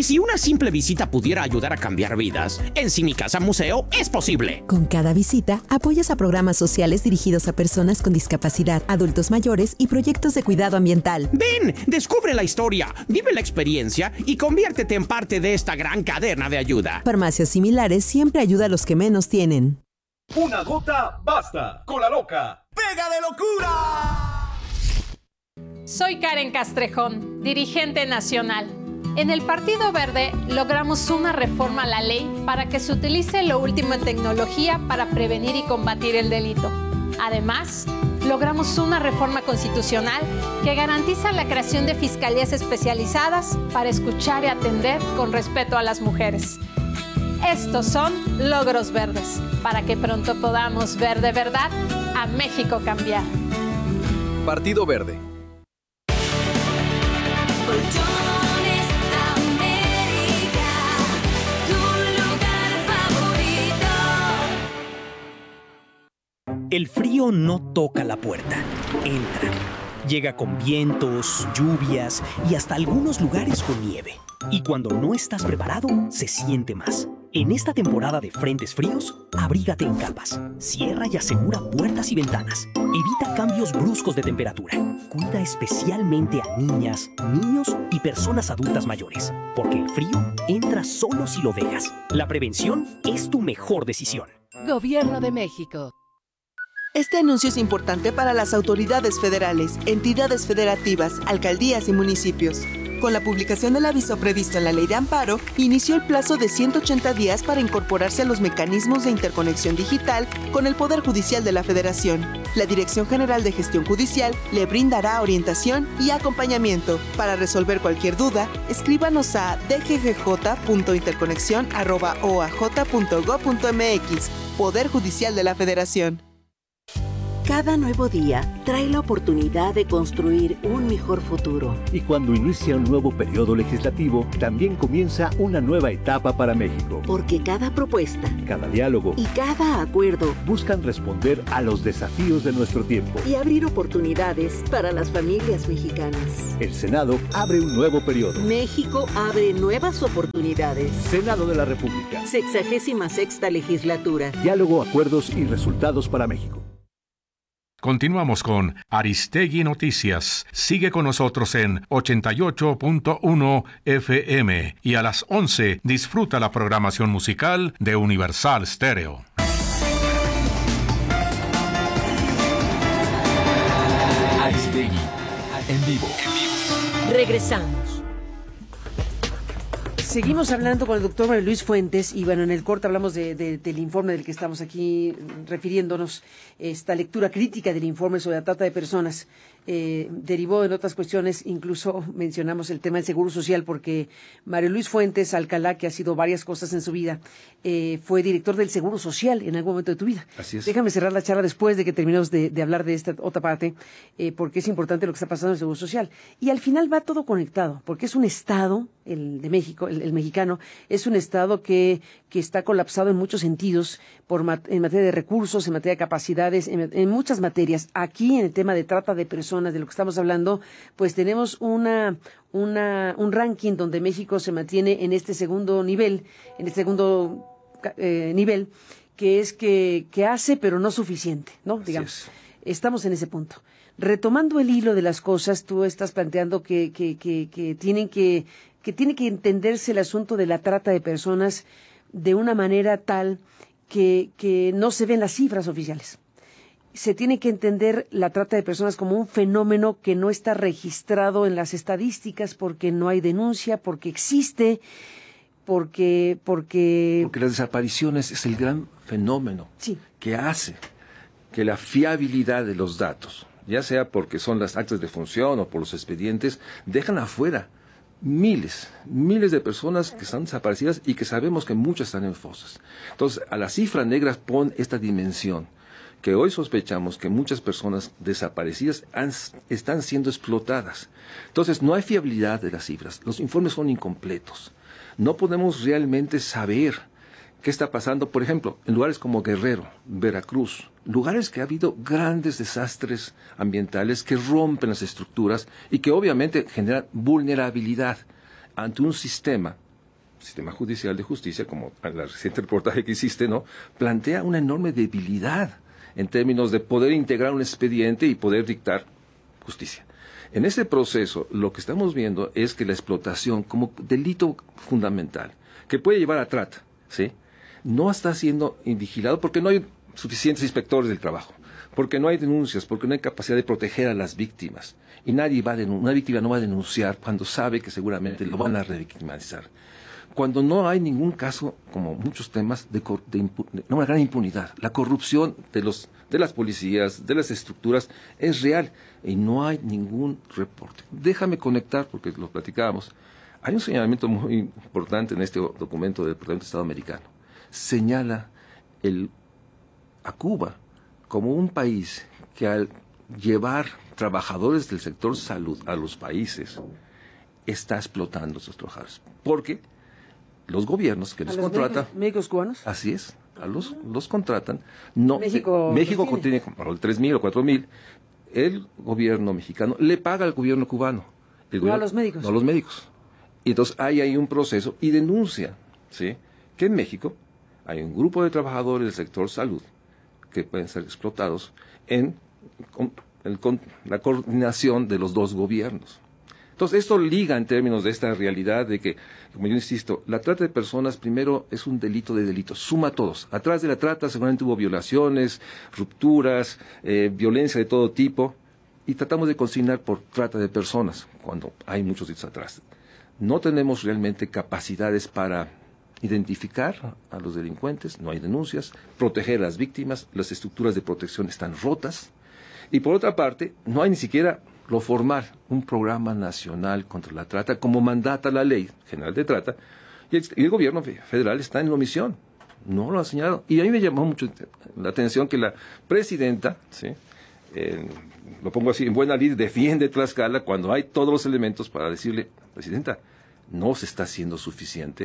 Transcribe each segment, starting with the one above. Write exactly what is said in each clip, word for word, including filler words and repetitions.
Y si una simple visita pudiera ayudar a cambiar vidas, en Si Mi Casa Museo es posible. Con cada visita, apoyas a programas sociales dirigidos a personas con discapacidad, adultos mayores y proyectos de cuidado ambiental. Ven, descubre la historia, vive la experiencia y conviértete en parte de esta gran cadena de ayuda. Farmacias Similares siempre ayuda a los que menos tienen. Una gota basta. Con la loca. ¡Pega de locura! Soy Karen Castrejón, dirigente nacional. En el Partido Verde logramos una reforma a la ley para que se utilice lo último en tecnología para prevenir y combatir el delito. Además, logramos una reforma constitucional que garantiza la creación de fiscalías especializadas para escuchar y atender con respeto a las mujeres. Estos son logros verdes, para que pronto podamos ver de verdad a México cambiar. Partido Verde. Colchones América, tu lugar favorito. El frío no toca la puerta, entra. Llega con vientos, lluvias y hasta algunos lugares con nieve. Y cuando no estás preparado, se siente más. En esta temporada de frentes fríos, abrígate en capas. Cierra y asegura puertas y ventanas. Evita cambios bruscos de temperatura. Cuida especialmente a niñas, niños y personas adultas mayores, porque el frío entra solo si lo dejas. La prevención es tu mejor decisión. Gobierno de México. Este anuncio es importante para las autoridades federales, entidades federativas, alcaldías y municipios. Con la publicación del aviso previsto en la Ley de Amparo, inició el plazo de ciento ochenta días para incorporarse a los mecanismos de interconexión digital con el Poder Judicial de la Federación. La Dirección General de Gestión Judicial le brindará orientación y acompañamiento. Para resolver cualquier duda, escríbanos a d g g j punto interconexión arroba o a j punto gob punto m x. Poder Judicial de la Federación. Cada nuevo día trae la oportunidad de construir un mejor futuro. Y cuando inicia un nuevo periodo legislativo, también comienza una nueva etapa para México. Porque cada propuesta, cada diálogo y cada acuerdo buscan responder a los desafíos de nuestro tiempo y abrir oportunidades para las familias mexicanas. El Senado abre un nuevo periodo. México abre nuevas oportunidades. Senado de la República. Sexagésima sexta legislatura. Diálogo, acuerdos y resultados para México. Continuamos con Aristegui Noticias. Sigue con nosotros en ochenta y ocho punto uno F M y a las once disfruta la programación musical de Universal Stereo. Aristegui en vivo. Regresamos. Seguimos hablando con el doctor Mario Luis Fuentes y bueno, en el corte hablamos de, de, del informe del que estamos aquí refiriéndonos, esta lectura crítica del informe sobre la trata de personas. Eh, derivó en otras cuestiones, incluso mencionamos el tema del Seguro Social porque Mario Luis Fuentes Alcalá, que ha sido varias cosas en su vida, eh, fue director del Seguro Social en algún momento de tu vida. Así es. Déjame cerrar la charla después de que terminemos de, de hablar de esta otra parte, eh, porque es importante lo que está pasando en el Seguro Social. Y al final va todo conectado, porque es un Estado, el de México, el, el mexicano, es un Estado que, que está colapsado en muchos sentidos, por mat- en materia de recursos, en materia de capacidades, en, en muchas materias. Aquí, en el tema de trata de personas, de lo que estamos hablando, pues tenemos una, una, un ranking donde México se mantiene en este segundo nivel, en este segundo eh, nivel, que es que, que hace, pero no suficiente, ¿no? Así Digamos, es. estamos en ese punto. Retomando el hilo de las cosas, tú estás planteando que, que, que, que tienen que, que tiene que entenderse el asunto de la trata de personas de una manera tal que, que no se ven las cifras oficiales. Se tiene que entender la trata de personas como un fenómeno que no está registrado en las estadísticas porque no hay denuncia, porque existe, porque... Porque, porque las desapariciones es el gran fenómeno sí. que hace que la fiabilidad de los datos, ya sea porque son las actas de función o por los expedientes, dejan afuera miles, miles de personas que están desaparecidas y que sabemos que muchas están en fosas. Entonces, a las cifras negras pon esta dimensión, que hoy sospechamos que muchas personas desaparecidas han, están siendo explotadas. Entonces, no hay fiabilidad de las cifras. Los informes son incompletos. No podemos realmente saber qué está pasando, por ejemplo, en lugares como Guerrero, Veracruz, lugares que ha habido grandes desastres ambientales que rompen las estructuras y que obviamente generan vulnerabilidad ante un sistema sistema judicial de justicia, como el reciente reportaje que hiciste, ¿no?, plantea una enorme debilidad en términos de poder integrar un expediente y poder dictar justicia. En ese proceso, lo que estamos viendo es que la explotación como delito fundamental, que puede llevar a trata, ¿sí?, no está siendo vigilado porque no hay suficientes inspectores del trabajo, porque no hay denuncias, porque no hay capacidad de proteger a las víctimas. Y nadie va a denun- una víctima no va a denunciar cuando sabe que seguramente lo van a revictimizar. Cuando no hay ningún caso, como muchos temas, de, cor- de, impu- de una gran impunidad. La corrupción de, los, de las policías, de las estructuras, es real y no hay ningún reporte. Déjame conectar, porque lo platicábamos. Hay un señalamiento muy importante en este documento del Departamento de Estado americano. Señala el, a Cuba como un país que al llevar trabajadores del sector salud a los países está explotando a sus trabajadores. Porque los gobiernos que los contratan... ¿Médicos cubanos? Así es, a los, los contratan. No, México, eh, México contiene como tres mil o cuatro mil. El gobierno mexicano le paga al gobierno cubano. El No gobierno, a los médicos. No a los médicos. Y entonces hay ahí un proceso y denuncia, ¿sí?, que en México hay un grupo de trabajadores del sector salud que pueden ser explotados en, con, el, con la coordinación de los dos gobiernos. Entonces, esto liga en términos de esta realidad de que, como yo insisto, la trata de personas primero es un delito de delitos, suma a todos. Atrás de la trata seguramente hubo violaciones, rupturas, eh, violencia de todo tipo, y tratamos de consignar por trata de personas, cuando hay muchos delitos atrás. No tenemos realmente capacidades para identificar a los delincuentes, no hay denuncias, proteger a las víctimas, las estructuras de protección están rotas, y por otra parte, no hay ni siquiera lo formal, un programa nacional contra la trata, como mandata la Ley General de Trata, y el, y el gobierno federal está en la omisión, no lo ha señalado. Y a mí me llamó mucho la atención que la presidenta, ¿sí?, eh, lo pongo así, en buena lid, defiende Tlaxcala cuando hay todos los elementos para decirle, presidenta, no se está haciendo suficiente,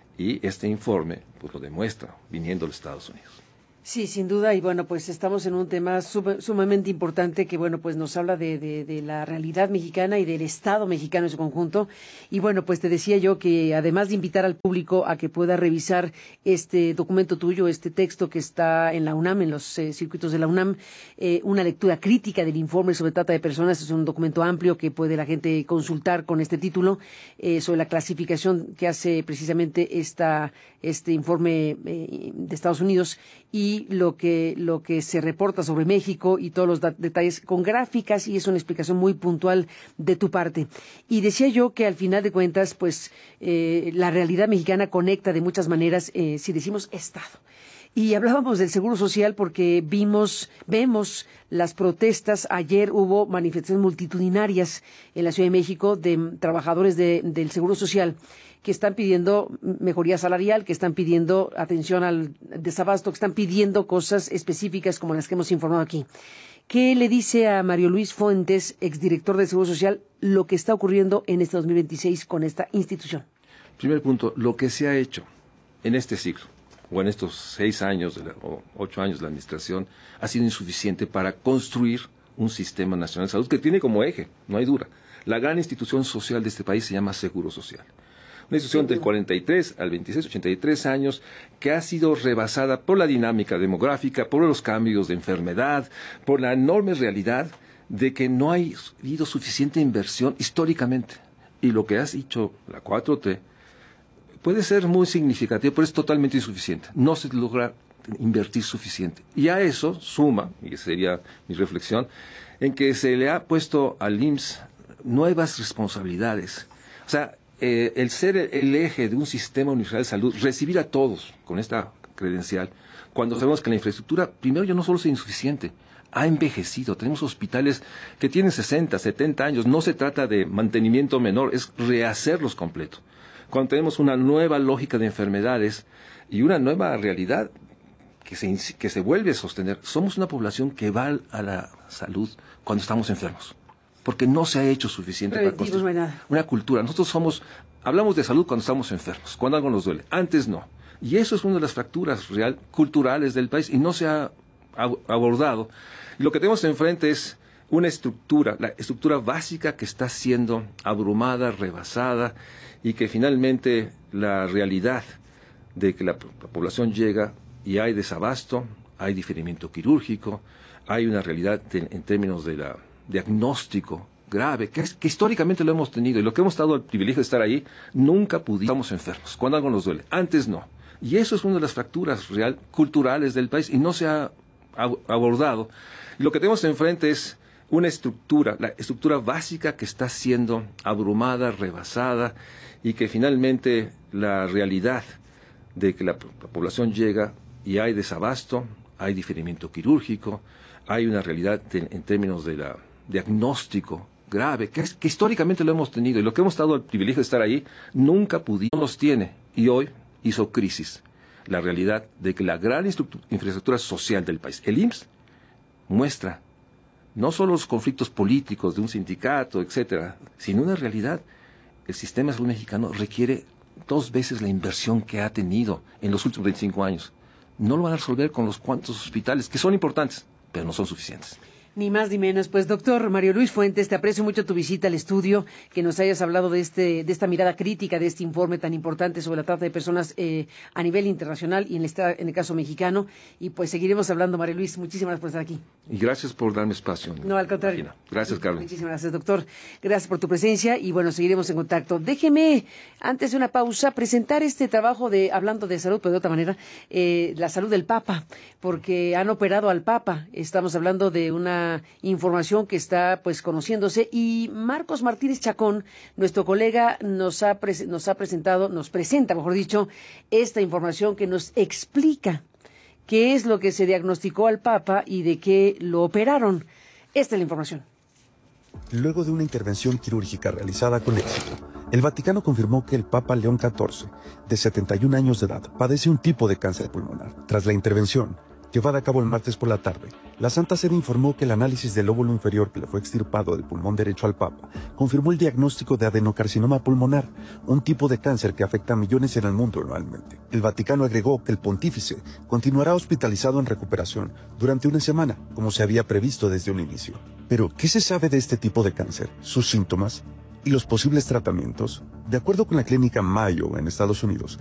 y este informe pues lo demuestra, viniendo de los Estados Unidos. Sí, sin duda, y bueno, pues estamos en un tema sum- sumamente importante que, bueno, pues nos habla de, de, de la realidad mexicana y del Estado mexicano en su conjunto. Y bueno, pues te decía yo que además de invitar al público a que pueda revisar este documento tuyo, este texto que está en la UNAM, en los eh, circuitos de la UNAM, eh, una lectura crítica del informe sobre trata de personas, es un documento amplio que puede la gente consultar con este título, eh, sobre la clasificación que hace precisamente esta, este informe eh, de Estados Unidos, y lo que lo que se reporta sobre México y todos los da- detalles con gráficas, y es una explicación muy puntual de tu parte. Y decía yo que al final de cuentas, pues eh, la realidad mexicana conecta de muchas maneras, eh, si decimos Estado. Y hablábamos del Seguro Social porque vimos, vemos las protestas. Ayer hubo manifestaciones multitudinarias en la Ciudad de México de mm, trabajadores de, del Seguro Social que están pidiendo mejoría salarial, que están pidiendo atención al desabasto, que están pidiendo cosas específicas como las que hemos informado aquí. ¿Qué le dice a Mario Luis Fuentes, exdirector del Seguro Social, lo que está ocurriendo en este dos mil veintiséis con esta institución? Primer punto, lo que se ha hecho en este ciclo, o en estos seis años de la, o ocho años de la administración, ha sido insuficiente para construir un sistema nacional de salud que tiene como eje, no hay duda, la gran institución social de este país se llama Seguro Social. Una institución del cuarenta y tres al veintiséis, ochenta y tres años, que ha sido rebasada por la dinámica demográfica, por los cambios de enfermedad, por la enorme realidad de que no ha habido suficiente inversión históricamente. Y lo que has dicho, la cuatro T, puede ser muy significativo, pero es totalmente insuficiente. No se logra invertir suficiente. Y a eso suma, y sería mi reflexión, en que se le ha puesto al I M S S nuevas responsabilidades. O sea, eh, el ser el eje de un sistema universal de salud, recibir a todos con esta credencial, cuando sabemos que la infraestructura, primero, ya no solo es insuficiente, ha envejecido. Tenemos hospitales que tienen sesenta, setenta años. No se trata de mantenimiento menor, es rehacerlos completos. Cuando tenemos una nueva lógica de enfermedades y una nueva realidad que se, que se vuelve a sostener, somos una población que va a la salud cuando estamos enfermos, porque no se ha hecho suficiente para construir una cultura. Nosotros somos, hablamos de salud cuando estamos enfermos, cuando algo nos duele, antes no. Y eso es una de las fracturas real, culturales del país, y no se ha abordado. Y lo que tenemos enfrente es una estructura, la estructura básica que está siendo abrumada, rebasada, y que finalmente la realidad de que la, la población llega y hay desabasto, hay diferimiento quirúrgico, hay una realidad en, en términos de la diagnóstico grave, que, es, que históricamente lo hemos tenido, y lo que hemos estado el privilegio de estar ahí, nunca pudimos enfermos, cuando algo nos duele, antes no. Y eso es una de las fracturas real, culturales del país, y no se ha abordado. Y lo que tenemos enfrente es una estructura, la estructura básica que está siendo abrumada, rebasada, y que finalmente la realidad de que la, la población llega y hay desabasto, hay diferimiento quirúrgico, hay una realidad en, en términos de la diagnóstico grave, que, es, que históricamente lo hemos tenido, y lo que hemos estado el privilegio de estar ahí, nunca pudimos, los tiene, y hoy hizo crisis la realidad de que la gran infraestructura social del país, el I M S S, muestra no solo los conflictos políticos de un sindicato, etcétera, sino una realidad. El sistema de salud mexicano requiere dos veces la inversión que ha tenido en los últimos veinticinco años. No lo van a resolver con los cuantos hospitales, que son importantes, pero no son suficientes. Ni más ni menos. Pues, doctor Mario Luis Fuentes, te aprecio mucho tu visita al estudio, que nos hayas hablado de este de esta mirada crítica, de este informe tan importante sobre la trata de personas eh, a nivel internacional y en el, en el caso mexicano. Y pues seguiremos hablando, Mario Luis. Muchísimas gracias por estar aquí. Y gracias por darme espacio. No, al contrario. Gracias, Carlos. Muchísimas gracias, doctor. Gracias por tu presencia y bueno, seguiremos en contacto. Déjeme, antes de una pausa, presentar este trabajo de, hablando de salud, pero de otra manera, eh, la salud del Papa, porque han operado al Papa. Estamos hablando de una información que está pues conociéndose, y Marcos Martínez Chacón, nuestro colega, nos ha, pre nos ha presentado, nos presenta, mejor dicho, esta información que nos explica qué es lo que se diagnosticó al Papa y de qué lo operaron. Esta es la información. Luego de una intervención quirúrgica realizada con éxito, el Vaticano confirmó que el Papa León catorce, de setenta y un años de edad, padece un tipo de cáncer pulmonar. Tras la intervención, llevada a cabo el martes por la tarde, la Santa Sede informó que el análisis del lóbulo inferior que le fue extirpado del pulmón derecho al Papa confirmó el diagnóstico de adenocarcinoma pulmonar, un tipo de cáncer que afecta a millones en el mundo anualmente. El Vaticano agregó que el pontífice continuará hospitalizado en recuperación durante una semana, como se había previsto desde un inicio. Pero, ¿qué se sabe de este tipo de cáncer, sus síntomas y los posibles tratamientos? De acuerdo con la clínica Mayo en Estados Unidos,